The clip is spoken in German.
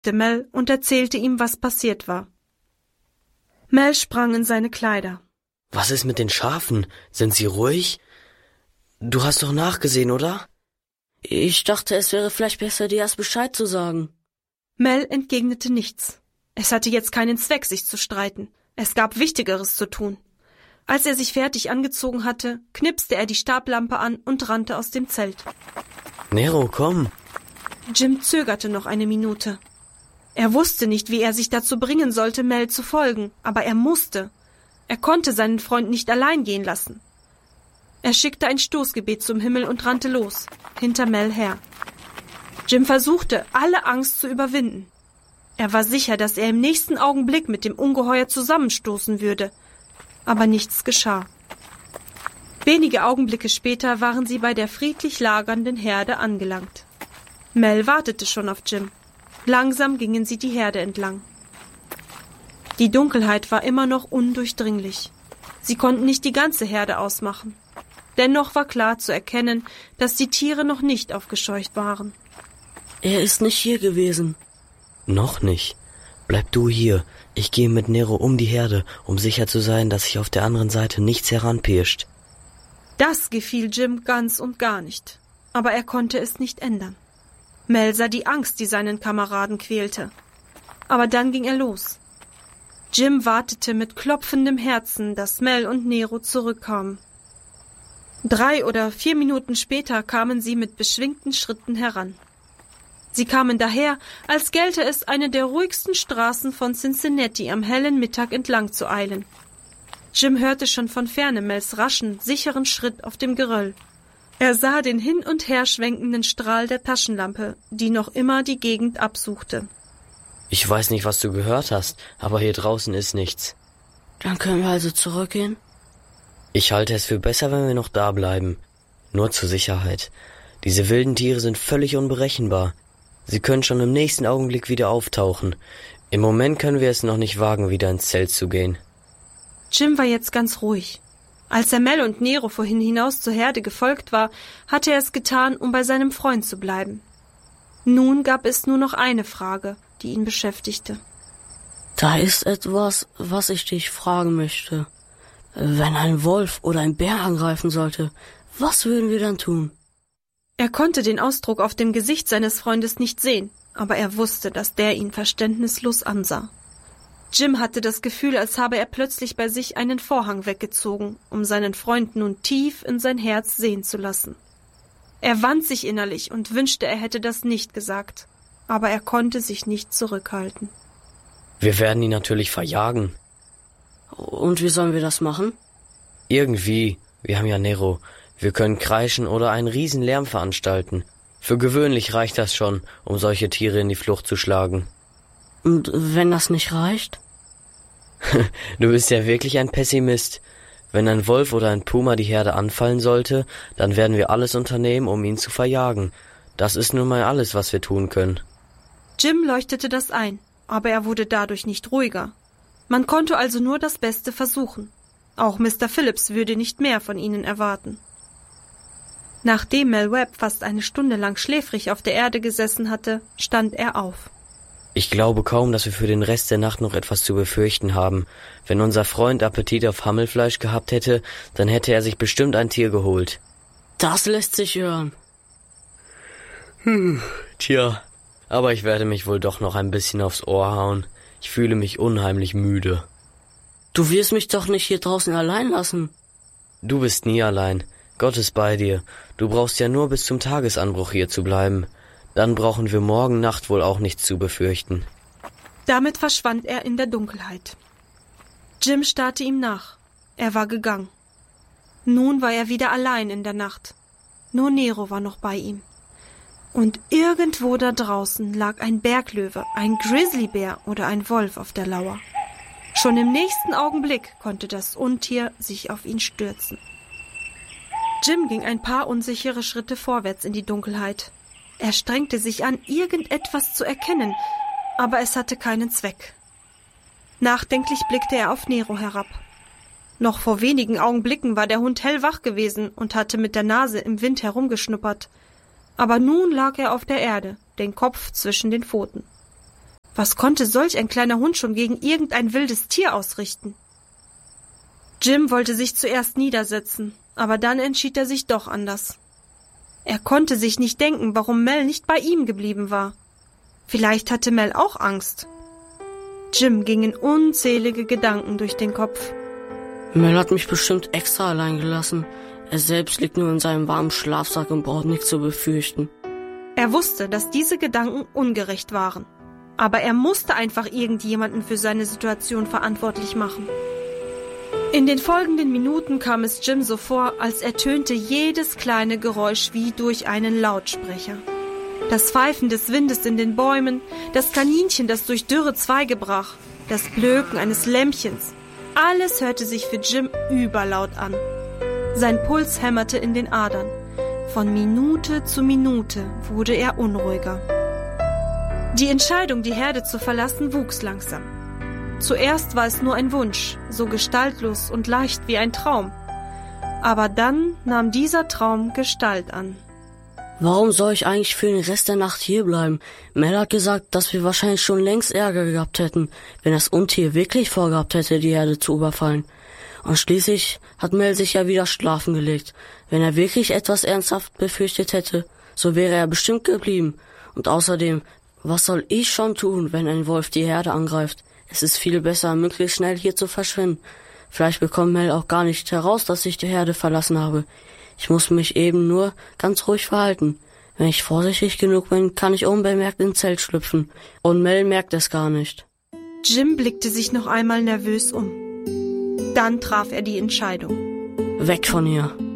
Mel und erzählte ihm, was passiert war. Mel sprang in seine Kleider. Was ist mit den Schafen? Sind sie ruhig? Du hast doch nachgesehen, oder? Ich dachte, es wäre vielleicht besser, dir erst Bescheid zu sagen. Mel entgegnete nichts. Es hatte jetzt keinen Zweck, sich zu streiten. Es gab Wichtigeres zu tun. Als er sich fertig angezogen hatte, knipste er die Stablampe an und rannte aus dem Zelt. Nero, komm! Jim zögerte noch eine Minute. Er wusste nicht, wie er sich dazu bringen sollte, Mel zu folgen, aber er musste. Er konnte seinen Freund nicht allein gehen lassen. Er schickte ein Stoßgebet zum Himmel und rannte los, hinter Mel her. Jim versuchte, alle Angst zu überwinden. Er war sicher, dass er im nächsten Augenblick mit dem Ungeheuer zusammenstoßen würde. Aber nichts geschah. Wenige Augenblicke später waren sie bei der friedlich lagernden Herde angelangt. Mel wartete schon auf Jim. Langsam gingen sie die Herde entlang. Die Dunkelheit war immer noch undurchdringlich. Sie konnten nicht die ganze Herde ausmachen. Dennoch war klar zu erkennen, dass die Tiere noch nicht aufgescheucht waren. Er ist nicht hier gewesen. Noch nicht. Bleib du hier. Ich gehe mit Nero um die Herde, um sicher zu sein, dass sich auf der anderen Seite nichts heranpirscht. Das gefiel Jim ganz und gar nicht. Aber er konnte es nicht ändern. Mel sah die Angst, die seinen Kameraden quälte. Aber dann ging er los. Jim wartete mit klopfendem Herzen, dass Mel und Nero zurückkamen. 3 oder 4 Minuten später kamen sie mit beschwingten Schritten heran. Sie kamen daher, als gelte es, eine der ruhigsten Straßen von Cincinnati am hellen Mittag entlang zu eilen. Jim hörte schon von ferne Mels raschen, sicheren Schritt auf dem Geröll. Er sah den hin und her schwenkenden Strahl der Taschenlampe, die noch immer die Gegend absuchte. Ich weiß nicht, was du gehört hast, aber hier draußen ist nichts. Dann können wir also zurückgehen? Ich halte es für besser, wenn wir noch da bleiben. Nur zur Sicherheit. Diese wilden Tiere sind völlig unberechenbar. Sie können schon im nächsten Augenblick wieder auftauchen. Im Moment können wir es noch nicht wagen, wieder ins Zelt zu gehen. Jim war jetzt ganz ruhig. Als er Mel und Nero vorhin hinaus zur Herde gefolgt war, hatte er es getan, um bei seinem Freund zu bleiben. Nun gab es nur noch eine Frage, die ihn beschäftigte. Da ist etwas, was ich dich fragen möchte. Wenn ein Wolf oder ein Bär angreifen sollte, was würden wir dann tun? Er konnte den Ausdruck auf dem Gesicht seines Freundes nicht sehen, aber er wusste, dass der ihn verständnislos ansah. Jim hatte das Gefühl, als habe er plötzlich bei sich einen Vorhang weggezogen, um seinen Freund nun tief in sein Herz sehen zu lassen. Er wand sich innerlich und wünschte, er hätte das nicht gesagt, aber er konnte sich nicht zurückhalten. Wir werden ihn natürlich verjagen. Und wie sollen wir das machen? Irgendwie. Wir haben ja Nero. Wir können kreischen oder einen Riesenlärm veranstalten. Für gewöhnlich reicht das schon, um solche Tiere in die Flucht zu schlagen. Und wenn das nicht reicht? Du bist ja wirklich ein Pessimist. Wenn ein Wolf oder ein Puma die Herde anfallen sollte, dann werden wir alles unternehmen, um ihn zu verjagen. Das ist nun mal alles, was wir tun können. Jim leuchtete das ein, aber er wurde dadurch nicht ruhiger. Man konnte also nur das Beste versuchen. Auch Mr. Phillips würde nicht mehr von ihnen erwarten. Nachdem Mel Webb fast eine Stunde lang schläfrig auf der Erde gesessen hatte, stand er auf. Ich glaube kaum, dass wir für den Rest der Nacht noch etwas zu befürchten haben. Wenn unser Freund Appetit auf Hammelfleisch gehabt hätte, dann hätte er sich bestimmt ein Tier geholt. Das lässt sich hören. Tja, aber ich werde mich wohl doch noch ein bisschen aufs Ohr hauen. Ich fühle mich unheimlich müde. Du wirst mich doch nicht hier draußen allein lassen. Du bist nie allein. Gott ist bei dir. Du brauchst ja nur bis zum Tagesanbruch hier zu bleiben. Dann brauchen wir morgen Nacht wohl auch nichts zu befürchten. Damit verschwand er in der Dunkelheit. Jim starrte ihm nach. Er war gegangen. Nun war er wieder allein in der Nacht. Nur Nero war noch bei ihm. Und irgendwo da draußen lag ein Berglöwe, ein Grizzlybär oder ein Wolf auf der Lauer. Schon im nächsten Augenblick konnte das Untier sich auf ihn stürzen. Jim ging ein paar unsichere Schritte vorwärts in die Dunkelheit. Er strengte sich an, irgendetwas zu erkennen, aber es hatte keinen Zweck. Nachdenklich blickte er auf Nero herab. Noch vor wenigen Augenblicken war der Hund hellwach gewesen und hatte mit der Nase im Wind herumgeschnuppert. Aber nun lag er auf der Erde, den Kopf zwischen den Pfoten. Was konnte solch ein kleiner Hund schon gegen irgendein wildes Tier ausrichten? Jim wollte sich zuerst niedersetzen, aber dann entschied er sich doch anders. Er konnte sich nicht denken, warum Mel nicht bei ihm geblieben war. Vielleicht hatte Mel auch Angst. Jim gingen unzählige Gedanken durch den Kopf. Mel hat mich bestimmt extra allein gelassen. Er selbst liegt nur in seinem warmen Schlafsack und braucht nichts zu befürchten. Er wusste, dass diese Gedanken ungerecht waren. Aber er musste einfach irgendjemanden für seine Situation verantwortlich machen. In den folgenden Minuten kam es Jim so vor, als ertönte jedes kleine Geräusch wie durch einen Lautsprecher. Das Pfeifen des Windes in den Bäumen, das Kaninchen, das durch dürre Zweige brach, das Blöken eines Lämpchens. Alles hörte sich für Jim überlaut an. Sein Puls hämmerte in den Adern. Von Minute zu Minute wurde er unruhiger. Die Entscheidung, die Herde zu verlassen, wuchs langsam. Zuerst war es nur ein Wunsch, so gestaltlos und leicht wie ein Traum. Aber dann nahm dieser Traum Gestalt an. Warum soll ich eigentlich für den Rest der Nacht hierbleiben? Mel hat gesagt, dass wir wahrscheinlich schon längst Ärger gehabt hätten, wenn das Untier wirklich vorgehabt hätte, die Herde zu überfallen. Und schließlich hat Mel sich ja wieder schlafen gelegt. Wenn er wirklich etwas ernsthaft befürchtet hätte, so wäre er bestimmt geblieben. Und außerdem, was soll ich schon tun, wenn ein Wolf die Herde angreift? Es ist viel besser, möglichst schnell hier zu verschwinden. Vielleicht bekommt Mel auch gar nicht heraus, dass ich die Herde verlassen habe. Ich muss mich eben nur ganz ruhig verhalten. Wenn ich vorsichtig genug bin, kann ich unbemerkt ins Zelt schlüpfen. Und Mel merkt es gar nicht. Jim blickte sich noch einmal nervös um. Dann traf er die Entscheidung. Weg von hier.